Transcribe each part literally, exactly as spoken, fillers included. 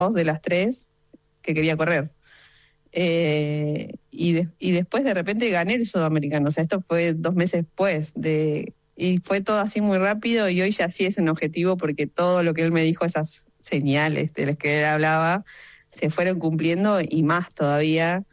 dos de las tres que quería correr. Eh, y, de, y después de repente gané el sudamericano, o sea, esto fue dos meses después, de, y fue todo así muy rápido, y hoy ya sí es un objetivo porque todo lo que él me dijo, esas señales de las que él hablaba, se fueron cumpliendo y más todavía.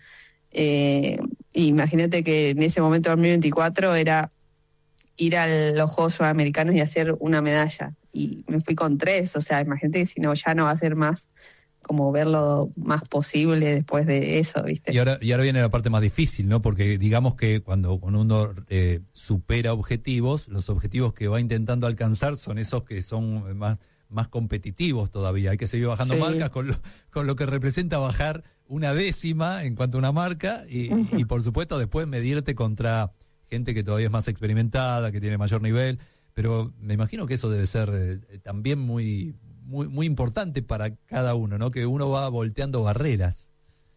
Eh, imagínate que en ese momento, dos mil veinticuatro, era ir a los Juegos Sudamericanos y hacer una medalla, y me fui con tres, o sea, imagínate que si no, ya no va a ser más, como verlo más posible después de eso, ¿viste? Y ahora, y ahora viene la parte más difícil, ¿no? Porque digamos que cuando, cuando uno eh, supera objetivos, los objetivos que va intentando alcanzar son esos que son más, más competitivos todavía. Hay que seguir bajando sí. marcas con lo, con lo que representa bajar una décima en cuanto a una marca y, uh-huh. y por supuesto después medirte contra gente que todavía es más experimentada, que tiene mayor nivel, pero me imagino que eso debe ser eh, también muy... Muy, muy importante para cada uno, ¿no? Que uno va volteando barreras.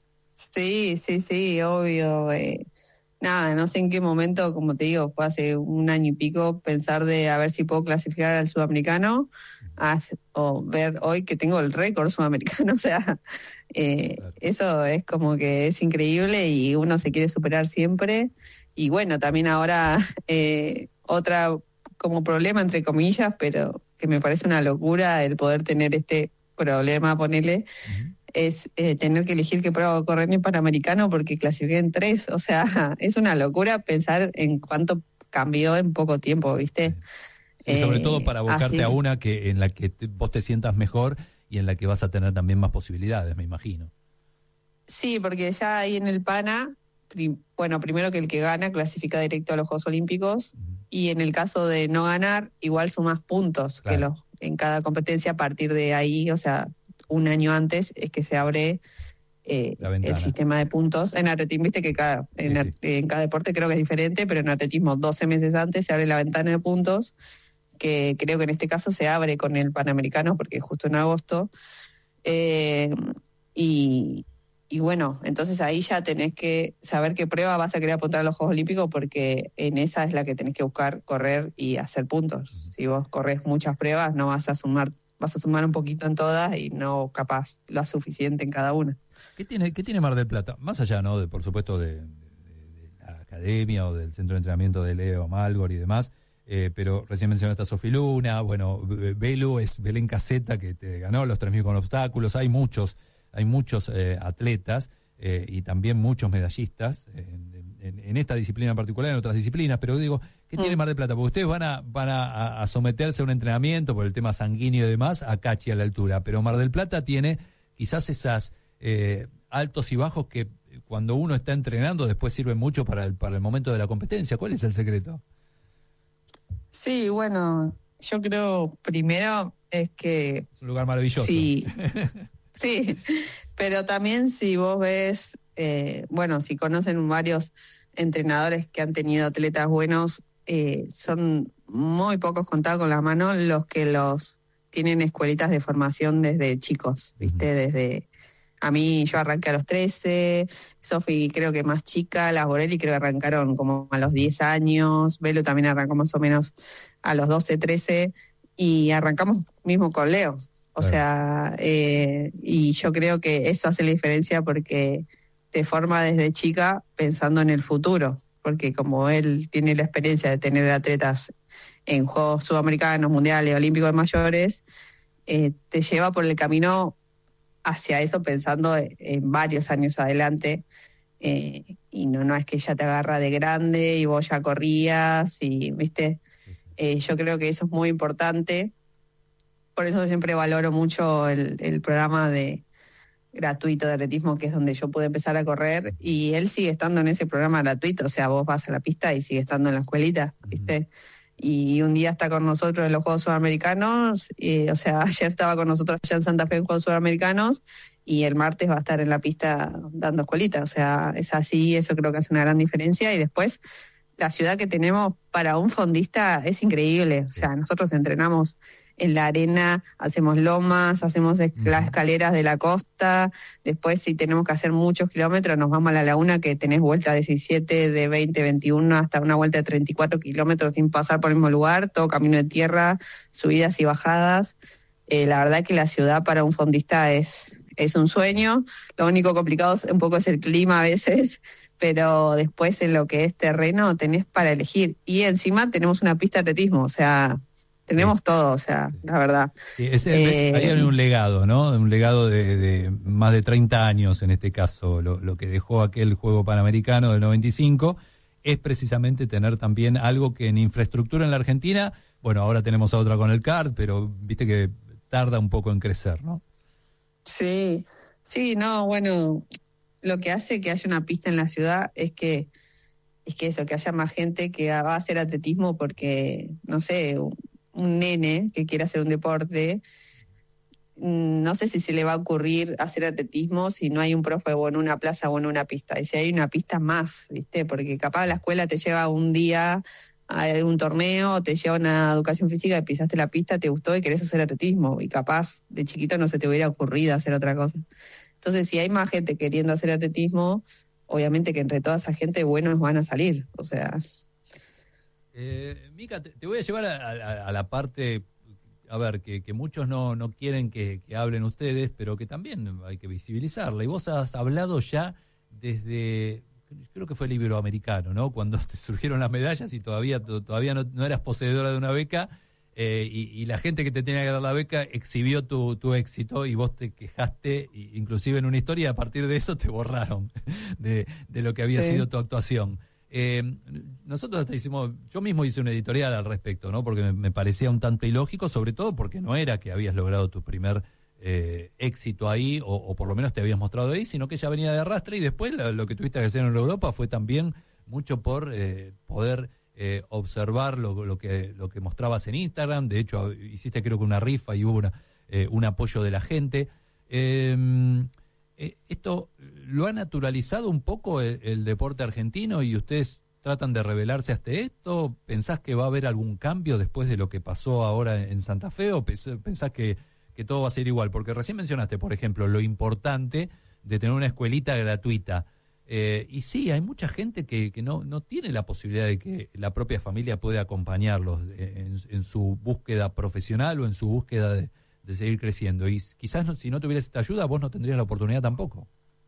Sí, sí, sí, obvio. Eh, nada, no sé en qué momento, como te digo, fue hace un año y pico, pensar de a ver si puedo clasificar al sudamericano, a, o ver hoy que tengo el récord sudamericano, o sea, eh, claro. Eso es como que es increíble y uno se quiere superar siempre. Y bueno, también ahora eh, otra como problema, entre comillas, pero que me parece una locura el poder tener este problema, ponele, uh-huh. es eh, tener que elegir qué prueba correr en el Panamericano porque clasifiqué en tres, o sea, es una locura pensar en cuánto cambió en poco tiempo, ¿viste? Sí, sobre eh, todo para abocarte así. a una que en la que te, vos te sientas mejor y en la que vas a tener también más posibilidades, me imagino. Sí, porque ya ahí en el Pana, pri- bueno, primero que el que gana clasifica directo a los Juegos Olímpicos, uh-huh. y en el caso de no ganar, igual sumás puntos, claro. que los en cada competencia a partir de ahí, o sea, un año antes es que se abre eh, el sistema de puntos. En atletismo, viste que cada, sí, en, sí. en cada deporte creo que es diferente, pero en atletismo doce meses antes se abre la ventana de puntos, que creo que en este caso se abre con el Panamericano, porque es justo en agosto. Eh, y... Y bueno, entonces ahí ya tenés que saber qué prueba vas a querer apuntar a los Juegos Olímpicos porque en esa es la que tenés que buscar correr y hacer puntos. Si vos corres muchas pruebas no vas a sumar, vas a sumar un poquito en todas y no capaz lo suficiente en cada una. ¿Qué tiene, qué tiene Mar del Plata? Más allá, ¿no? De, por supuesto, de, de, de la academia o del centro de entrenamiento de Leo Malgor y demás, eh, pero recién mencionaste a Sofi Luna, bueno, Belu es Belén Caseta que te ganó los tres mil con obstáculos, hay muchos Hay muchos eh, atletas eh, y también muchos medallistas en, en, en esta disciplina en particular, en otras disciplinas, pero digo, ¿qué mm. tiene Mar del Plata? Porque ustedes van a van a, a someterse a un entrenamiento por el tema sanguíneo y demás a Cachi a la altura, pero Mar del Plata tiene quizás esas eh, altos y bajos que cuando uno está entrenando después sirven mucho para el, para el momento de la competencia. ¿Cuál es el secreto? Sí, bueno, yo creo primero es que... Es un lugar maravilloso. Sí. Sí, pero también si vos ves, eh, bueno, si conocen varios entrenadores que han tenido atletas buenos, eh, son muy pocos contados con las manos los que los tienen escuelitas de formación desde chicos, ¿viste? Uh-huh. Desde, a mí yo arranqué a los trece, Sofi creo que más chica, las Borelli creo que arrancaron como a los diez años, Belu también arrancó más o menos a los doce, trece, y arrancamos mismo con Leo. O sea, eh, y yo creo que eso hace la diferencia porque te forma desde chica pensando en el futuro, porque como él tiene la experiencia de tener atletas en Juegos Sudamericanos, Mundiales, Olímpicos de mayores, eh, te lleva por el camino hacia eso pensando en varios años adelante, eh, y no, no es que ya te agarra de grande y vos ya corrías, y viste, eh, yo creo que eso es muy importante. Por eso yo siempre valoro mucho el, el programa de gratuito de atletismo, que es donde yo pude empezar a correr, y él sigue estando en ese programa gratuito, o sea, vos vas a la pista y sigue estando en la escuelita, ¿viste? Y un día está con nosotros en los Juegos Sudamericanos, y, o sea, ayer estaba con nosotros allá en Santa Fe en Juegos Sudamericanos, y el martes va a estar en la pista dando escuelita, o sea, es así, eso creo que hace una gran diferencia, y después la ciudad que tenemos para un fondista es increíble, o sea, nosotros entrenamos en la arena, hacemos lomas, hacemos es- uh-huh. las escaleras de la costa, después si tenemos que hacer muchos kilómetros nos vamos a la laguna que tenés vuelta de diecisiete, de veinte, veintiuno, hasta una vuelta de treinta y cuatro kilómetros sin pasar por el mismo lugar, todo camino de tierra, subidas y bajadas. Eh, la verdad que la ciudad para un fondista es, es un sueño. Lo único complicado es, un poco es el clima a veces, pero después en lo que es terreno tenés para elegir. Y encima tenemos una pista de atletismo, o sea, tenemos sí. todo, o sea, la verdad. Sí, ese, eh, ahí hay un legado, ¿no? Un legado de, de más de treinta años en este caso, lo, lo que dejó aquel Juego Panamericano del noventa y cinco, es precisamente tener también algo que en infraestructura en la Argentina, bueno, ahora tenemos a otra con el kart, pero viste que tarda un poco en crecer, ¿no? Sí, sí, no, bueno, lo que hace que haya una pista en la ciudad es que es que eso, que haya más gente que va a hacer atletismo porque, no sé, un, un nene que quiera hacer un deporte, no sé si se le va a ocurrir hacer atletismo si no hay un profe o en una plaza o en una pista. Y si hay una pista más, ¿viste? Porque capaz la escuela te lleva un día a un torneo, te lleva una educación física y pisaste la pista, te gustó y querés hacer atletismo. Y capaz de chiquito no se te hubiera ocurrido hacer otra cosa. Entonces, si hay más gente queriendo hacer atletismo, obviamente que entre toda esa gente buenos van a salir. O sea... Eh, Mica, te, te voy a llevar a, a, a la parte... A ver, que, que muchos no, no quieren que, que hablen ustedes, pero que también hay que visibilizarla. Y vos has hablado ya desde, creo que fue el Iberoamericano, ¿no? Cuando te surgieron las medallas y todavía, todavía no, no eras poseedora de una beca, eh, y, y la gente que te tenía que dar la beca exhibió tu, tu éxito y vos te quejaste, inclusive en una historia, y a partir de eso te borraron de, de lo que había sí. sido tu actuación. Eh, nosotros hasta hicimos, yo mismo hice una editorial al respecto, ¿no? Porque me, me parecía un tanto ilógico, sobre todo porque no era que habías logrado tu primer eh, éxito ahí, o, o por lo menos te habías mostrado ahí, sino que ya venía de arrastre, y después lo, lo que tuviste que hacer en Europa fue también mucho por eh, poder eh, observar lo, lo que lo que mostrabas en Instagram. De hecho, hiciste creo que una rifa y hubo una, eh, un apoyo de la gente. Eh, ¿Esto lo ha naturalizado un poco el, el deporte argentino y ustedes tratan de rebelarse ante esto? ¿Pensás que va a haber algún cambio después de lo que pasó ahora en Santa Fe o pensás que, que todo va a ser igual? Porque recién mencionaste, por ejemplo, lo importante de tener una escuelita gratuita. Eh, y sí, hay mucha gente que, que no, no tiene la posibilidad de que la propia familia pueda acompañarlos en, en su búsqueda profesional o en su búsqueda de... de seguir creciendo, y quizás no, si no tuvieras esta ayuda vos no tendrías la oportunidad tampoco.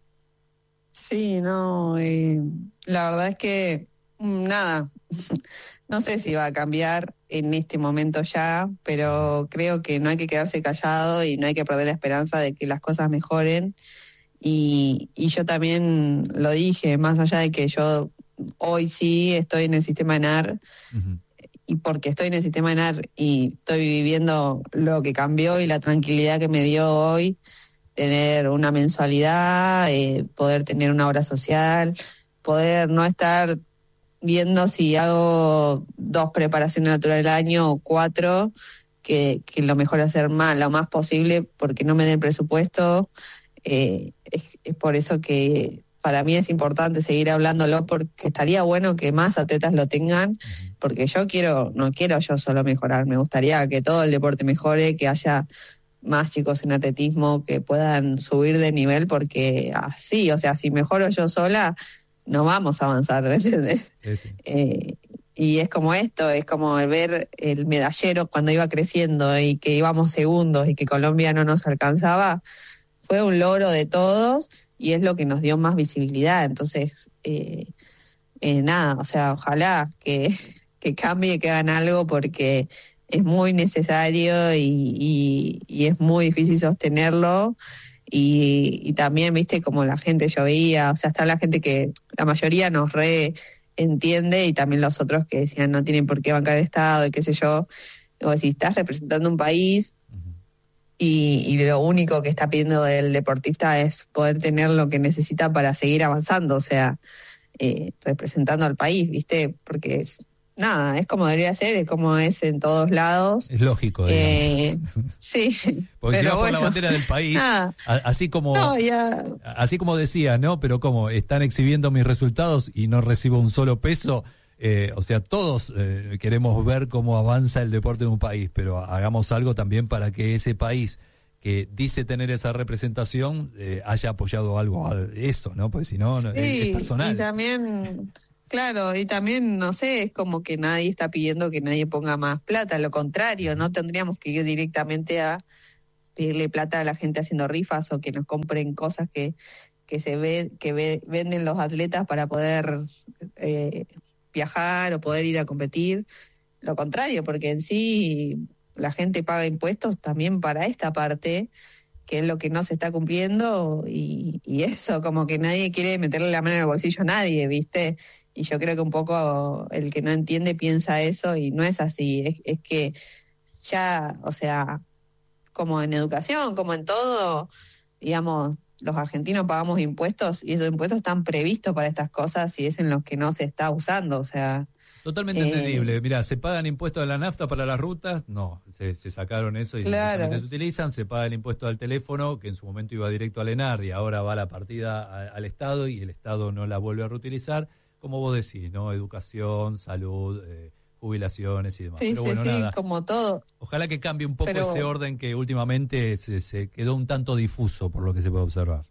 Sí, no, eh, la verdad es que nada, no sé si va a cambiar en este momento ya, pero creo que no hay que quedarse callado y no hay que perder la esperanza de que las cosas mejoren, y, y yo también lo dije, más allá de que yo hoy sí estoy en el sistema ENAR, uh-huh. y porque estoy en el sistema ENAR y estoy viviendo lo que cambió y la tranquilidad que me dio hoy, tener una mensualidad, eh, poder tener una obra social, poder no estar viendo si hago dos preparaciones naturales al año o cuatro, que, que lo mejor es hacer más, lo más posible porque no me den presupuesto. Eh, es, es por eso que para mí es importante seguir hablándolo, porque estaría bueno que más atletas lo tengan, porque yo quiero, no quiero yo solo mejorar, me gustaría que todo el deporte mejore, que haya más chicos en atletismo que puedan subir de nivel, porque así, o sea, si mejoro yo sola, no vamos a avanzar, ¿entendés? Sí, sí. Eh, y es como esto, es como ver el medallero cuando iba creciendo y que íbamos segundos y que Colombia no nos alcanzaba, fue un logro de todos, y es lo que nos dio más visibilidad. Entonces, eh, eh, nada, o sea, ojalá que, que cambie, que hagan algo, porque es muy necesario y, y, y es muy difícil sostenerlo. Y, y también, viste, como la gente yo veía, o sea, está la gente que la mayoría nos re entiende, y también los otros que decían no tienen por qué bancar el Estado y qué sé yo. O si estás representando un país, Y, y lo único que está pidiendo el deportista es poder tener lo que necesita para seguir avanzando, o sea, eh, representando al país, ¿viste? Porque es nada, es como debería ser, es como es en todos lados. Es lógico, eh, sí. Porque si vas bueno, por la bandera del país, a, así como no, ya. así como decía, ¿no? Pero como están exhibiendo mis resultados y no recibo un solo peso. Eh, o sea, todos eh, queremos ver cómo avanza el deporte de un país, pero hagamos algo también para que ese país que dice tener esa representación eh, haya apoyado algo a eso, ¿no? Pues si no, sí, es, es personal. Y también, claro, y también, no sé, es como que nadie está pidiendo que nadie ponga más plata, lo contrario, no tendríamos que ir directamente a pedirle plata a la gente haciendo rifas o que nos compren cosas que, que se ve, que ve, venden los atletas para poder eh, viajar o poder ir a competir. Lo contrario, porque en sí la gente paga impuestos también para esta parte, que es lo que no se está cumpliendo, y, y eso, como que nadie quiere meterle la mano en el bolsillo a nadie, ¿viste? Y yo creo que un poco el que no entiende piensa eso, y no es así, es, es que ya, o sea, como en educación, como en todo, digamos, los argentinos pagamos impuestos, y esos impuestos están previstos para estas cosas, y es en los que no se está usando, o sea... Totalmente eh, entendible. Mirá, ¿se pagan impuestos de la nafta para las rutas? No, se, se sacaron eso y claro. se utilizan. Se paga el impuesto al teléfono, que en su momento iba directo al ENAR y ahora va la partida a, al Estado y el Estado no la vuelve a reutilizar. Como vos decís, ¿no? Educación, salud, eh, jubilaciones y demás. Sí, Pero sí, bueno, sí, nada. como todo. Ojalá que cambie un poco Pero... ese orden que últimamente se, se quedó un tanto difuso por lo que se puede observar.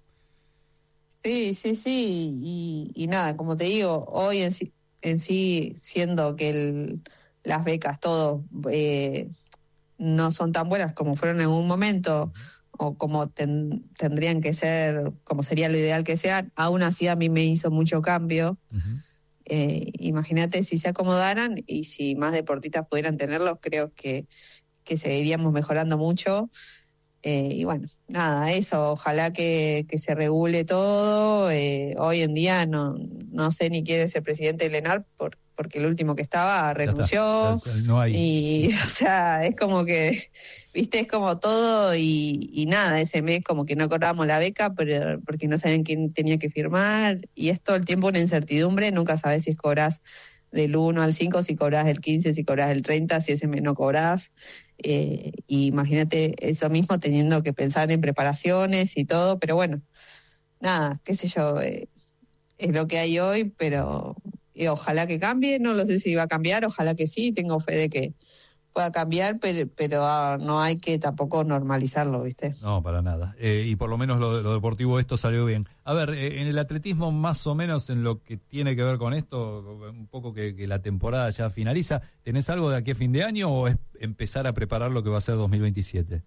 Sí, sí, sí. Y, y nada, como te digo, hoy en sí... en sí, siendo que el, las becas, todo, eh, no son tan buenas como fueron en un momento, o como ten, tendrían que ser, como sería lo ideal que sean, aún así a mí me hizo mucho cambio. Uh-huh. Eh, imagínate si se acomodaran y si más deportistas pudieran tenerlos, creo que, que seguiríamos mejorando mucho. Eh, y bueno, nada, eso, ojalá que, que se regule todo. Eh, hoy en día no, no sé ni quién es el presidente del ENAR, por, porque el último que estaba renunció. No hay. Y, o sea, es como que, viste, es como todo y, y nada, ese mes como que no cobramos la beca pero porque no saben quién tenía que firmar. Y es todo el tiempo una incertidumbre, nunca sabes si cobrás del uno al cinco, si cobrás el quince, si cobrás el treinta, si ese mes no cobrás. Eh, y imagínate eso mismo teniendo que pensar en preparaciones y todo, pero bueno, nada, qué sé yo, eh, es lo que hay hoy, pero eh, ojalá que cambie, no lo sé si va a cambiar, ojalá que sí, tengo fe de que pueda cambiar, pero, pero ah, no hay que tampoco normalizarlo, ¿viste? No, para nada. Eh, y por lo menos lo, lo deportivo esto salió bien. A ver, eh, en el atletismo más o menos en lo que tiene que ver con esto, un poco que, que la temporada ya finaliza, ¿tenés algo de aquí a fin de año o es empezar a preparar lo que va a ser dos mil veintisiete?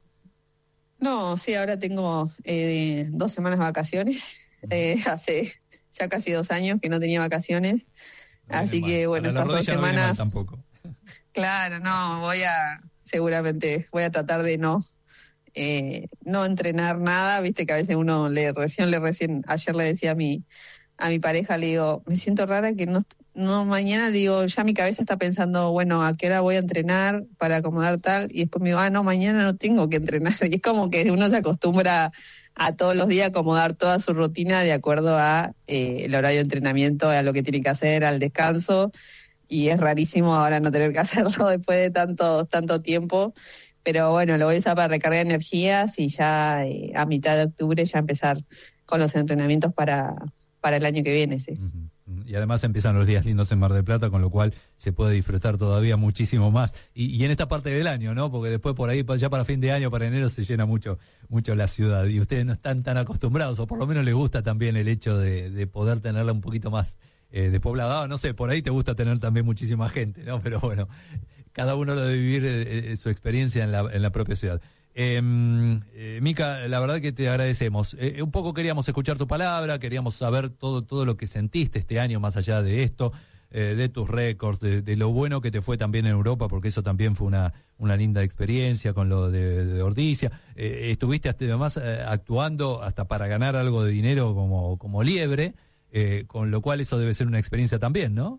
No, sí, ahora tengo eh, dos semanas de vacaciones, eh, hace ya casi dos años que no tenía vacaciones, no así que bueno, estas dos semanas... No tampoco. Claro, no, voy a, seguramente, voy a tratar de no, eh, no entrenar nada, viste que a veces uno le, recién, le recién, ayer le decía a mi, a mi pareja, le digo, me siento rara que no, no, mañana digo, ya mi cabeza está pensando, bueno, ¿a qué hora voy a entrenar para acomodar tal? Y después me digo, ah, no, mañana no tengo que entrenar, y es como que uno se acostumbra a todos los días acomodar toda su rutina de acuerdo a eh, el horario de entrenamiento, a lo que tiene que hacer, al descanso. Y es rarísimo ahora no tener que hacerlo después de tanto tanto tiempo, pero bueno, lo voy a usar para recargar energías y ya eh, a mitad de octubre ya empezar con los entrenamientos para, para el año que viene, sí. Uh-huh. Y además empiezan los días lindos en Mar del Plata, con lo cual se puede disfrutar todavía muchísimo más. Y, y en esta parte del año, ¿no? Porque después por ahí, ya para fin de año, para enero, se llena mucho mucho la ciudad. Y ustedes no están tan acostumbrados, o por lo menos les gusta también el hecho de, de poder tenerla un poquito más Eh, despoblada, no sé, por ahí te gusta tener también muchísima gente, ¿no? Pero bueno, cada uno debe vivir eh, su experiencia en la, en la propia ciudad. Eh, eh, Mica, la verdad que te agradecemos. Eh, un poco queríamos escuchar tu palabra, queríamos saber todo, todo lo que sentiste este año más allá de esto, eh, de tus récords, de, de lo bueno que te fue también en Europa, porque eso también fue una, una linda experiencia con lo de, de Ordicia. Eh, estuviste hasta, además eh, actuando hasta para ganar algo de dinero como, como liebre. Eh, con lo cual eso debe ser una experiencia también, ¿no?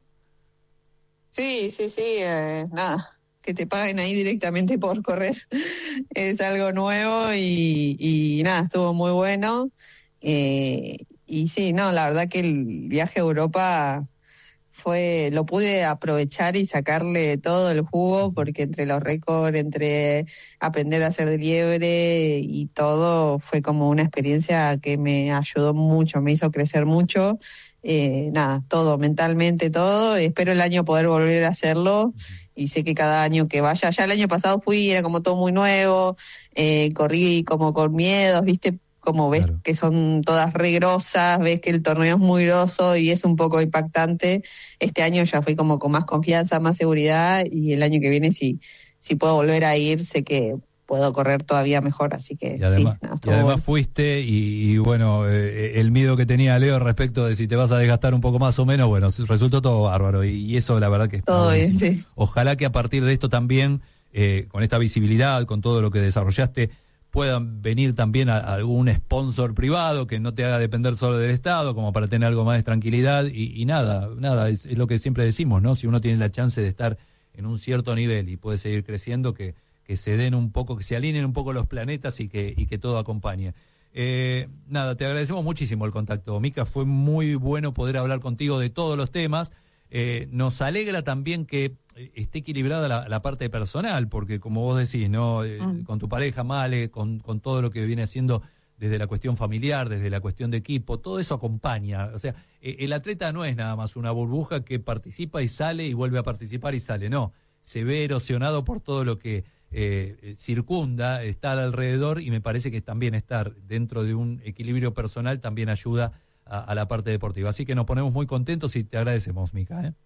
Sí, sí, sí, eh, nada, que te paguen ahí directamente por correr es algo nuevo y, y nada, estuvo muy bueno. Eh, y sí, no, la verdad que el viaje a Europa fue, lo pude aprovechar y sacarle todo el jugo, porque entre los récords, entre aprender a hacer de liebre y todo, fue como una experiencia que me ayudó mucho, me hizo crecer mucho. Eh, nada, todo, mentalmente todo. Espero el año poder volver a hacerlo y sé que cada año que vaya, ya el año pasado fui, era como todo muy nuevo, eh, corrí como con miedos, viste, como ves claro. que son todas re grosas, ves que el torneo es muy groso y es un poco impactante. Este año ya fui como con más confianza, más seguridad, y el año que viene si, si puedo volver a ir, sé que puedo correr todavía mejor, así que y además, sí. No, y además bueno. fuiste y, y bueno, eh, el miedo que tenía Leo respecto de si te vas a desgastar un poco más o menos, bueno, resultó todo bárbaro y, y eso la verdad que está todo bien, buenísimo. sí. Ojalá que a partir de esto también, eh, con esta visibilidad, con todo lo que desarrollaste, puedan venir también a, a algún sponsor privado que no te haga depender solo del Estado, como para tener algo más de tranquilidad y, y nada, nada, es, es lo que siempre decimos, ¿no? Si uno tiene la chance de estar en un cierto nivel y puede seguir creciendo, que, que se den un poco, que se alineen un poco los planetas y que, y que todo acompañe. Eh, nada, te agradecemos muchísimo el contacto, Mica, fue muy bueno poder hablar contigo de todos los temas. Eh, nos alegra también que esté equilibrada la, la parte personal, porque como vos decís, ¿no? Eh, mm. Con tu pareja, Male, con, con todo lo que viene haciendo desde la cuestión familiar, desde la cuestión de equipo, todo eso acompaña. O sea, eh, el atleta no es nada más una burbuja que participa y sale y vuelve a participar y sale, no. Se ve erosionado por todo lo que eh, circunda, estar alrededor, y me parece que también estar dentro de un equilibrio personal también ayuda a, a la parte deportiva. Así que nos ponemos muy contentos y te agradecemos, Mica, ¿eh?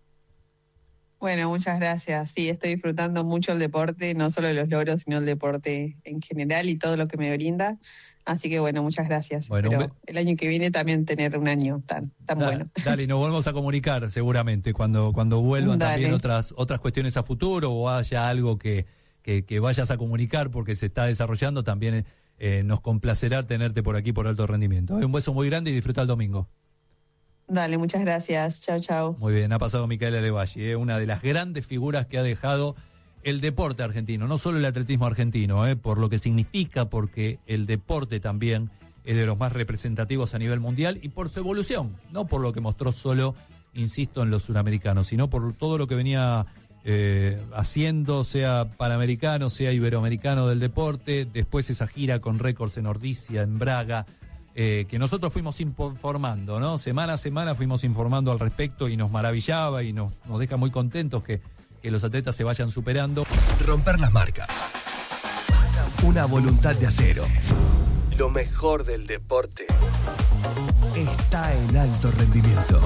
Bueno, muchas gracias. Sí, estoy disfrutando mucho el deporte, no solo los logros, sino el deporte en general y todo lo que me brinda. Así que bueno, muchas gracias. Bueno, Espero el año que viene también tener un año tan tan da, bueno. Dale, nos volvemos a comunicar seguramente cuando cuando vuelvan dale. También otras otras cuestiones a futuro o haya algo que, que, que vayas a comunicar porque se está desarrollando, también eh, nos complacerá tenerte por aquí por Alto Rendimiento. Un beso muy grande y disfruta el domingo. Dale, muchas gracias. Chao, chao. Muy bien, ha pasado Micaela Levalli, ¿eh? Una de las grandes figuras que ha dejado el deporte argentino, no solo el atletismo argentino, ¿eh? Por lo que significa, porque el deporte también es de los más representativos a nivel mundial y por su evolución, no por lo que mostró solo, insisto, en los suramericanos, sino por todo lo que venía eh, haciendo, sea panamericano, sea iberoamericano del deporte, después esa gira con récords en Ordicia, en Braga, Eh, que nosotros fuimos informando, ¿no? Semana a semana fuimos informando al respecto y nos maravillaba y nos, nos deja muy contentos que, que los atletas se vayan superando. Romper las marcas. Una voluntad de acero. Lo mejor del deporte está en Alto Rendimiento.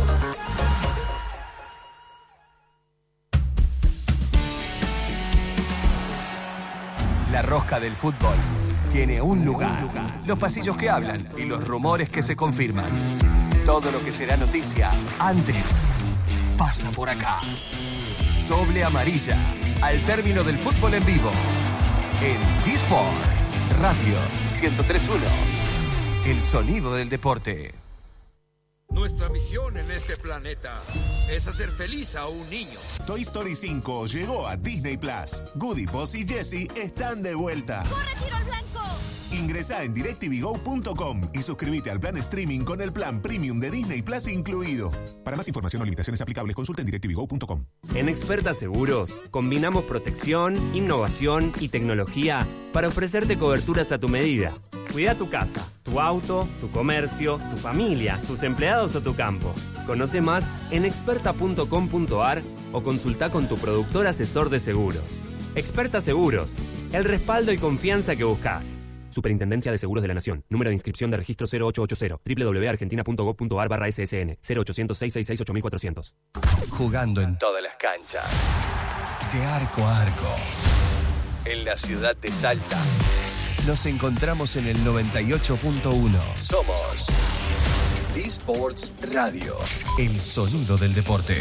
La rosca del fútbol tiene un lugar, los pasillos que hablan y los rumores que se confirman. Todo lo que será noticia antes pasa por acá. Doble amarilla, al término del fútbol en vivo. En D-Sports Radio ciento tres punto uno. El sonido del deporte. Nuestra misión en este planeta es hacer feliz a un niño. Toy Story cinco llegó a Disney Plus. Goody, Buzz y Jessie están de vuelta. ¡Corre, tiro al blanco! Ingresá en directv go punto com y suscríbete al plan streaming con el plan premium de Disney Plus incluido. Para más información o limitaciones aplicables, consulta en directv go punto com. En Experta Seguros combinamos protección, innovación y tecnología para ofrecerte coberturas a tu medida. Cuida tu casa, tu auto, tu comercio, tu familia, tus empleados o tu campo. Conoce más en experta punto com punto a r o consulta con tu productor asesor de seguros. Experta Seguros, el respaldo y confianza que buscas. Superintendencia de Seguros de la Nación. Número de inscripción de registro cero ocho ocho cero. doble u doble u doble u punto argentina punto gov punto a r barra S S N. cero ochocientos, seiscientos sesenta y ocho, ocho mil cuatrocientos. Jugando en todas las canchas. De arco a arco. En la ciudad de Salta. Nos encontramos en el noventa y ocho punto uno. Somos D-Sports Radio. El sonido del deporte.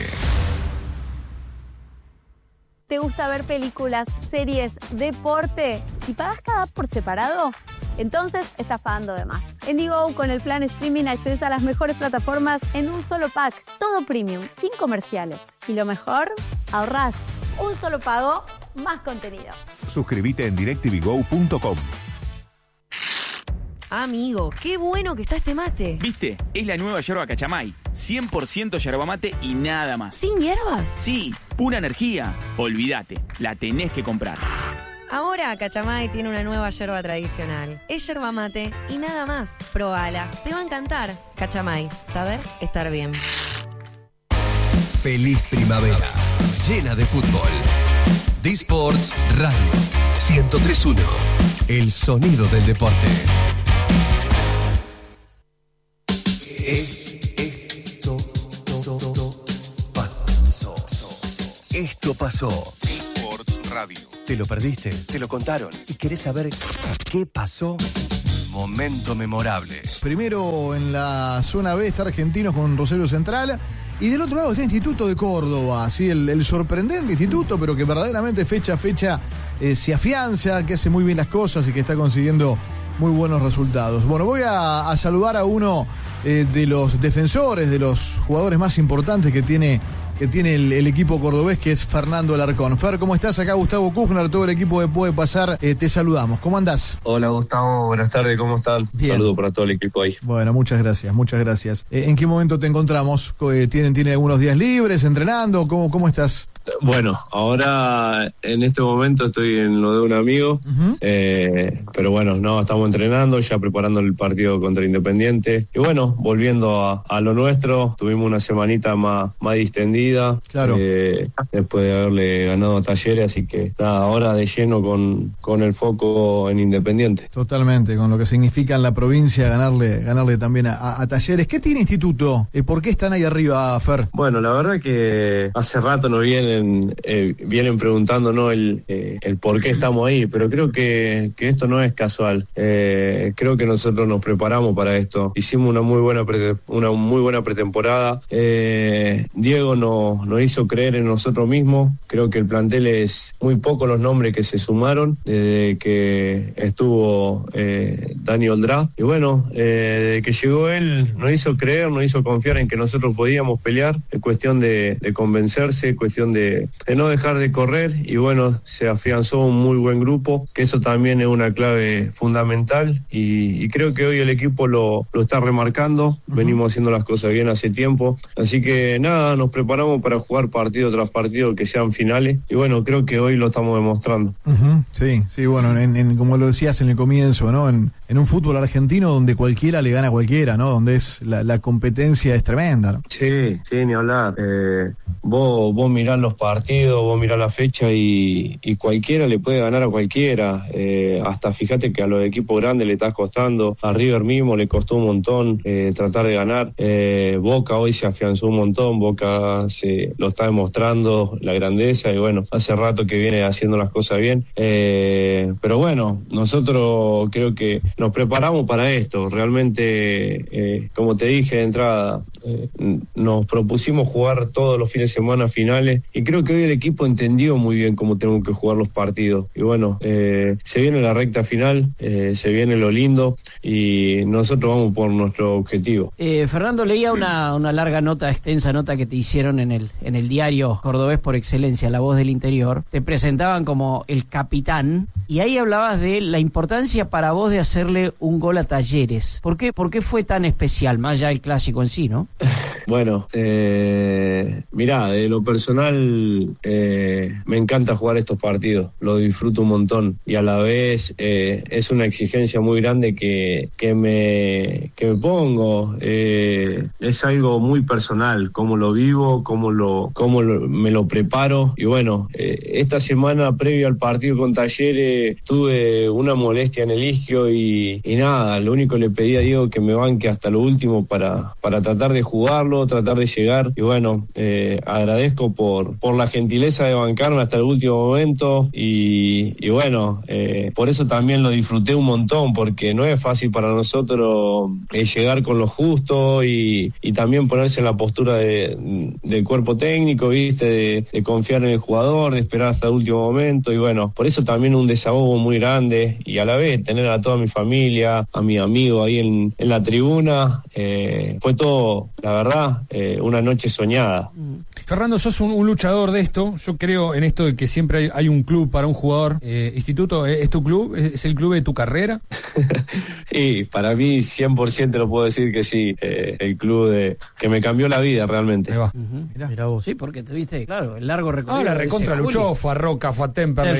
¿Te gusta ver películas, series, deporte y pagas cada por separado? Entonces estás pagando de más. En Digo, con el plan streaming accedes a las mejores plataformas en un solo pack. Todo premium, sin comerciales. Y lo mejor, ahorrás. Un solo pago, más contenido. Suscríbete en directv go punto com. Amigo, qué bueno que está este mate. ¿Viste? Es la nueva yerba Cachamay. cien por ciento yerba mate y nada más. ¿Sin hierbas? Sí, pura energía. Olvídate, la tenés que comprar. Ahora Cachamay tiene una nueva yerba tradicional. Es yerba mate y nada más. Probala, te va a encantar. Cachamay, saber estar bien. Feliz primavera, llena de fútbol. D-Sports Radio ciento tres punto uno. El sonido del deporte. Esto, Esto pasó. D-Sports Radio. ¿Te lo perdiste? ¿Te lo contaron? ¿Y querés saber qué pasó? Momento memorable. Primero en la zona B está Argentinos con Rosario Central. Y del otro lado está Instituto de Córdoba, ¿sí? el, el sorprendente instituto, pero que verdaderamente fecha a fecha eh, se afianza, que hace muy bien las cosas y que está consiguiendo muy buenos resultados. Bueno, voy a, a saludar a uno eh, de los defensores, de los jugadores más importantes que tiene, que tiene el, el equipo cordobés, que es Fernando Alarcón. Fer, ¿cómo estás? Acá Gustavo Kufner, todo el equipo de Puede Pasar, eh, te saludamos. ¿Cómo andás? Hola Gustavo, buenas tardes, ¿cómo están? Bien. Saludo para todo el equipo ahí. Bueno, muchas gracias, muchas gracias. Eh, ¿En qué momento te encontramos? Eh, ¿Tienen, ¿Tienen algunos días libres, entrenando? ¿Cómo, cómo estás? Bueno, ahora en este momento estoy en lo de un amigo, uh-huh. eh, pero bueno, no, estamos entrenando, ya preparando el partido contra Independiente. Y bueno, volviendo a, a lo nuestro, tuvimos una semanita más, más distendida, claro. eh, después de haberle ganado a Talleres, así que nada, ahora de lleno con, con el foco en Independiente. Totalmente, con lo que significa en la provincia ganarle ganarle también a, a, a Talleres. ¿Qué tiene Instituto? Eh, ¿Por qué están ahí arriba, Fer? Bueno, la verdad que hace rato no vienen Eh, vienen preguntándonos el, eh, el por qué estamos ahí, pero creo que, que esto no es casual. Eh, creo que nosotros nos preparamos para esto. Hicimos una muy buena pre, una muy buena pretemporada. Eh, Diego nos, nos hizo creer en nosotros mismos. Creo que el plantel es muy poco los nombres que se sumaron desde que estuvo eh, Dani Oldrá. Y bueno, eh, desde que llegó él, nos hizo creer, nos hizo confiar en que nosotros podíamos pelear. Es cuestión de, de convencerse, cuestión de De, de no dejar de correr, y bueno, se afianzó un muy buen grupo, que eso también es una clave fundamental, y, y creo que hoy el equipo lo, lo está remarcando. Uh-huh. Venimos haciendo las cosas bien hace tiempo, así que nada, nos preparamos para jugar partido tras partido que sean finales, y bueno, creo que hoy lo estamos demostrando. Uh-huh. Sí, sí, bueno, en, en, como lo decías en el comienzo, ¿no? En, en un fútbol argentino donde cualquiera le gana a cualquiera, ¿no? Donde es la, la competencia es tremenda, ¿no? Sí, sí, ni hablar. Eh, vos, vos mirás los partidos, vos mirás la fecha y, y cualquiera le puede ganar a cualquiera. Eh, hasta fíjate que a los equipos grandes le está costando. A River mismo le costó un montón eh, tratar de ganar. Eh, Boca hoy se afianzó un montón. Boca se lo está demostrando la grandeza, y bueno, hace rato que viene haciendo las cosas bien. Eh, pero bueno, nosotros creo que nos preparamos para esto. Realmente, eh, como te dije de entrada, eh, nos propusimos jugar todos los fines de semana finales, y creo que hoy el equipo entendió muy bien cómo tenemos que jugar los partidos. Y bueno, eh, se viene la recta final, eh, se viene lo lindo, y nosotros vamos por nuestro objetivo. Eh, Fernando, leía una, una larga nota, extensa nota que te hicieron en el, en el diario cordobés por excelencia, La Voz del Interior. Te presentaban como el capitán, y ahí hablabas de la importancia para vos de hacerle un gol a Talleres. ¿Por qué, por qué fue tan especial, más allá del clásico en sí, no? Bueno, eh, mirá, de lo personal eh, me encanta jugar estos partidos, lo disfruto un montón, y a la vez eh, es una exigencia muy grande que, que, me, que me pongo. Eh, es algo muy personal, cómo lo vivo, cómo, lo, cómo lo, me lo preparo. Y bueno, eh, esta semana previo al partido con Talleres tuve una molestia en el isquio, y, y nada, lo único que le pedí a Diego que me banque hasta lo último para, para tratar de jugarlo, tratar de llegar. Y bueno, eh, agradezco por, por la gentileza de bancarme hasta el último momento, y, y bueno, eh, por eso también lo disfruté un montón, porque no es fácil para nosotros eh, llegar con lo justo, y, y también ponerse en la postura de, del cuerpo técnico, ¿viste? De, de confiar en el jugador, de esperar hasta el último momento. Y bueno, por eso también un desahogo muy grande, y a la vez tener a toda mi familia, a mi amigo ahí en, en la tribuna, eh, fue todo, la verdad, eh, una noche soñada. Fernando, sos un, un luchador de esto. Yo creo en esto de que siempre hay, hay un club para un jugador. Eh, Instituto, ¿es tu club? ¿Es el club de tu carrera? Y para mí cien por ciento lo puedo decir que sí, eh, el club de que me cambió la vida realmente. Ahí va. Uh-huh. Mirá. Mirá vos. Sí, porque tuviste, claro, el largo recorrido. Ah, la recontra luchó, fue a Roca, fue a Temperley.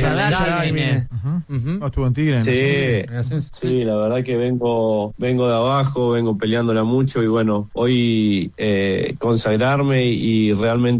No estuvo en Tigre. Sí, sí, sí, la verdad que vengo vengo de abajo, vengo peleándola mucho, y bueno, hoy eh, consagrarme y realmente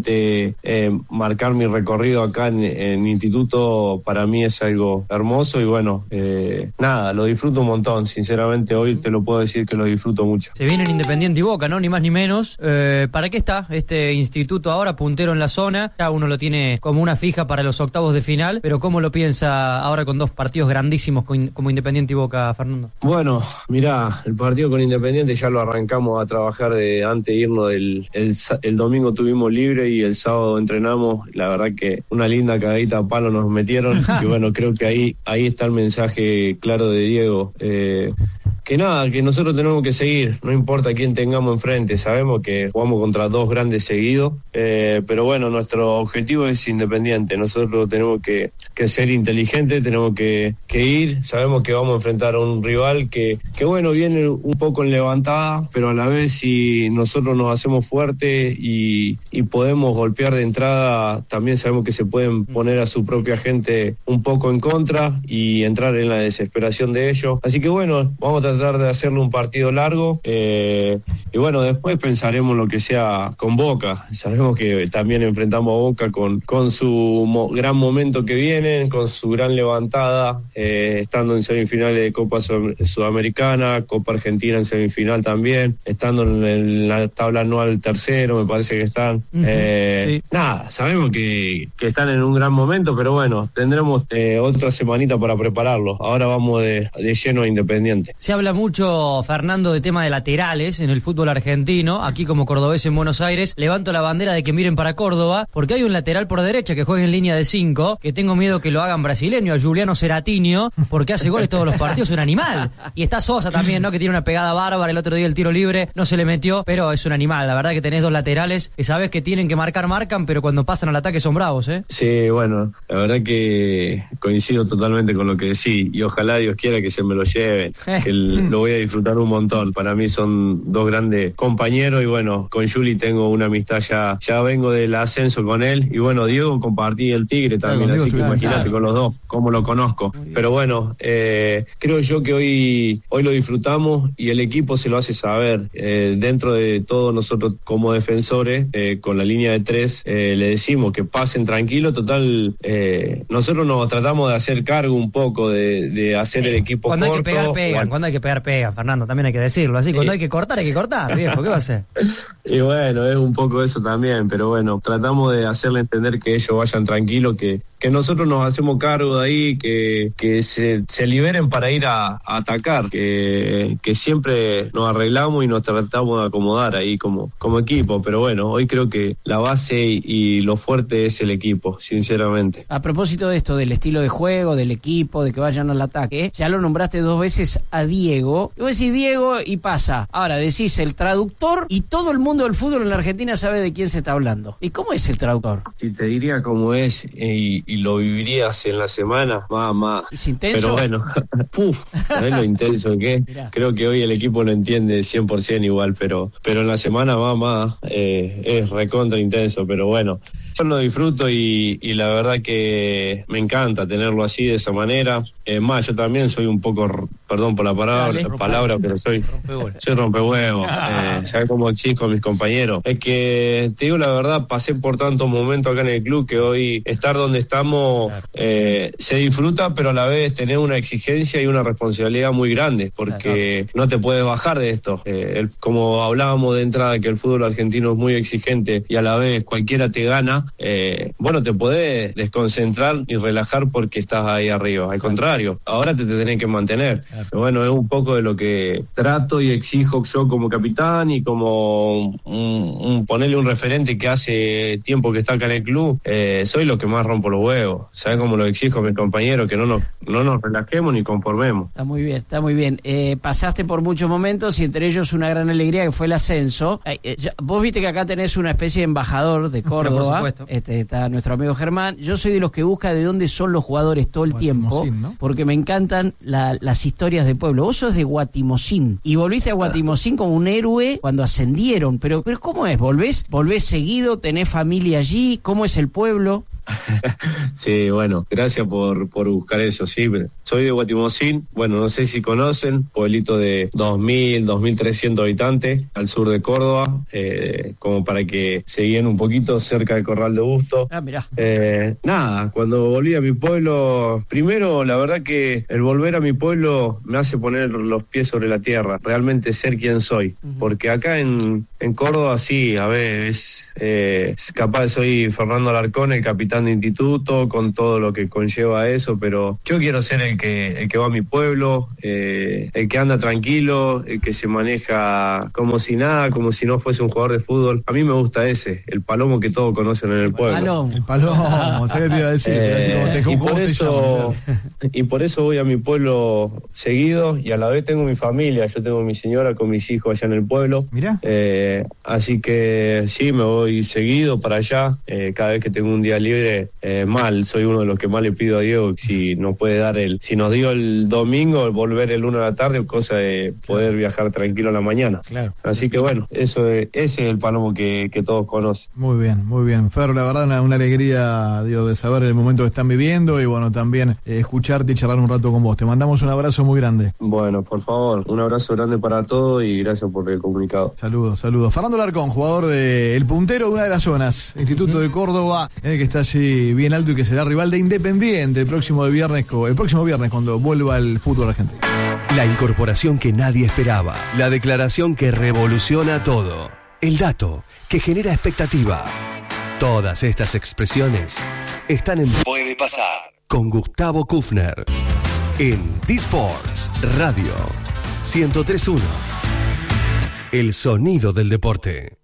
sinceramente eh, marcar mi recorrido acá en, en instituto para mí es algo hermoso y bueno, eh, nada, lo disfruto un montón, sinceramente hoy te lo puedo decir que lo disfruto mucho. Se viene en Independiente y Boca, ¿no? Ni más ni menos. Eh, ¿Para qué está este instituto ahora, puntero en la zona? Ya uno lo tiene como una fija para los octavos de final, pero ¿cómo lo piensa ahora con dos partidos grandísimos como Independiente y Boca, Fernando? Bueno, mirá, el partido con Independiente ya lo arrancamos a trabajar de antes de irnos del, el, el domingo tuvimos libre y el sábado entrenamos, la verdad que una linda cagadita a palo nos metieron y bueno, creo que ahí, ahí está el mensaje claro de Diego, eh, que nada, que nosotros tenemos que seguir, no importa quién tengamos enfrente, sabemos que jugamos contra dos grandes seguidos, eh, pero bueno, nuestro objetivo es Independiente, nosotros tenemos que, que ser inteligentes, tenemos que, que ir, sabemos que vamos a enfrentar a un rival que, que bueno, viene un poco en levantada, pero a la vez si nosotros nos hacemos fuertes y, y podemos golpear de entrada, también sabemos que se pueden poner a su propia gente un poco en contra y entrar en la desesperación de ellos, así que bueno, vamos a tratar de hacerle un partido largo eh, y bueno, después pensaremos lo que sea con Boca. Sabemos que también enfrentamos a Boca con, con su mo- gran momento que vienen, con su gran levantada, eh, estando en semifinales de Copa Sud- Sudamericana, Copa Argentina en semifinal también, estando en, el, en la tabla anual tercero, me parece que están. Uh-huh, eh, sí. Nada, sabemos que, que están en un gran momento, pero bueno, tendremos eh, otra semanita para prepararlo. Ahora vamos de, de lleno a Independiente. Se habla mucho, Fernando, de tema de laterales en el fútbol argentino. Aquí como cordobés en Buenos Aires, levanto la bandera de que miren para Córdoba, porque hay un lateral por derecha que juega en línea de cinco, que tengo miedo que lo hagan brasileño, a Juliano Ceratiño, porque hace goles todos los partidos, un animal. Y está Sosa también, ¿no? Que tiene una pegada bárbara, el otro día el tiro libre no se le metió, pero es un animal. La verdad que tenés dos laterales que sabés que tienen que marcar, marcan, pero cuando pasan al ataque son bravos, ¿eh? Sí, bueno, la verdad que coincido totalmente con lo que decís, y ojalá Dios quiera que se me lo lleven, que el, lo voy a disfrutar un montón. Para mí son dos grandes compañeros y bueno, con Juli tengo una amistad ya, ya vengo del ascenso con él y bueno, Diego compartí el Tigre también, claro, así que imagínate claro. Con los dos, cómo lo conozco. Pero bueno, eh, creo yo que hoy, hoy lo disfrutamos y el equipo se lo hace saber. Eh, dentro de todos nosotros como defensores, eh, con la línea de tres, eh, le decimos que pasen tranquilo, total, eh, nosotros nos tratamos de hacer cargo un poco de, de hacer el equipo cuando corto. Cuando hay que pegar, pegan, cuando hay que pegar, pegan, Fernando, también hay que decirlo, así, cuando eh, hay que cortar, hay que cortar, viejo, ¿qué va a hacer? Y bueno, es un poco eso también, pero bueno, tratamos de hacerle entender que ellos vayan tranquilos, que, que nosotros nos hacemos cargo de ahí, que, que se, se liberen para ir a, a atacar, que, que siempre nos arreglamos y nos tratamos de acomodar ahí como, como equipo, pero bueno, hoy creo que la base y, y lo fuerte es el equipo, sinceramente. A propósito de esto, del estilo de juego, del equipo, de que vayan al ataque, ya lo nombraste dos veces a Diego, y vos decís Diego y pasa, ahora decís el traductor y todo el mundo del fútbol en la Argentina sabe de quién se está hablando. ¿Y cómo es el traductor? Si te diría cómo es y, y lo vivirías en la semana, más, más. ¿Es intenso? Pero bueno, puf, ¿sabés lo intenso que es? Mirá. Creo que hoy el equipo lo entiende cien por ciento igual, pero, pero en la semana más, más, eh, es recontra intenso, pero bueno, yo lo disfruto y, y la verdad que me encanta tenerlo así de esa manera. Eh, más, yo también soy un poco, perdón por la palabra, Dale, palabra pero soy rompehuevo. Soy rompehuevo. Ah. Eh, ¿sabes cómo chico mis compañeros? Es que, te digo la verdad, pasé por tantos momentos acá en el club que hoy estar donde estamos eh, se disfruta, pero a la vez tener una exigencia y una responsabilidad muy grande, porque no te puedes bajar de esto. Eh, el, como hablábamos de entrada, que el fútbol argentino es muy exigente y a la vez cualquiera te gana, eh, bueno, te podés desconcentrar y relajar porque estás ahí arriba. Al contrario, ahora te, te tenés que mantener. Pero bueno, es un poco de lo que trato y exijo yo como capitán y como un, un ponerle un referente que hace tiempo que está acá en el club. Eh, soy lo que más rompo los huevos. ¿Sabes cómo lo exijo a mis compañeros? Que no nos, no nos relajemos ni conformemos. Está muy bien, está muy bien. Eh, pasaste por muchos momentos y entre ellos una gran alegría que fue el ascenso. Eh, eh, ya, vos viste que acá tenés una especie de embajador de Córdoba. Por supuesto. Este, está nuestro amigo Germán. Yo soy de los que busca de dónde son los jugadores todo el Guatimocín, tiempo, ¿no? Porque me encantan la, las historias de pueblo. Vos sos de Guatimocín y volviste a Guatimocín como un héroe cuando ascendieron. Pero, pero ¿cómo es? ¿Volvés, volvés seguido? ¿Tenés familia allí? ¿Cómo es el pueblo? Sí, bueno, gracias por, por buscar eso, sí. Soy de Guatimozín, bueno, no sé si conocen, pueblito de dos mil, dos mil trescientos habitantes, al sur de Córdoba, eh, como para que se guíen un poquito, cerca de Corral de Busto. Ah, mirá. Eh, nada, cuando volví a mi pueblo, primero, la verdad que el volver a mi pueblo me hace poner los pies sobre la tierra, realmente ser quien soy, uh-huh. porque acá en, en Córdoba, sí, a ver, es, eh, es capaz, soy Fernando Alarcón, el capitán de instituto, con todo lo que conlleva eso, pero yo quiero ser el que el que va a mi pueblo, eh, el que anda tranquilo, el que se maneja como si nada, como si no fuese un jugador de fútbol. A mí me gusta ese, el palomo que todos conocen en el, el pueblo. Palomo. El palomo, ¿sabes qué te iba a decir? Eh, te, y, por te eso, y por eso voy a mi pueblo seguido, y a la vez tengo mi familia, yo tengo mi señora con mis hijos allá en el pueblo. Mirá. Eh, así que sí, me voy seguido para allá, eh, cada vez que tengo un día libre, eh, mal, soy uno de los que más le pido a Diego si nos puede dar el, si nos dio el domingo, el volver el lunes a la tarde, cosa de poder claro. viajar tranquilo a la mañana. Claro. Así que bueno, eso es, ese es el palomo que, que todos conocen. Muy bien, muy bien. Fer, la verdad una, una alegría, digo, de saber el momento que están viviendo y bueno, también eh, escucharte y charlar un rato con vos. Te mandamos un abrazo muy grande. Bueno, por favor, un abrazo grande para todos y gracias por el comunicado. Saludos, saludos. Fernando Alarcón, jugador de El Puntero, de una de las zonas, Instituto uh-huh. de Córdoba, eh, que está allí bien alto y que será rival de Independiente el próximo viernes, el próximo viernes cuando vuelva el fútbol argentino. La incorporación que nadie esperaba, la declaración que revoluciona todo, el dato que genera expectativa. Todas estas expresiones están en Puede Pasar con Gustavo Kufner en D-Sports Radio ciento tres punto uno. El sonido del deporte.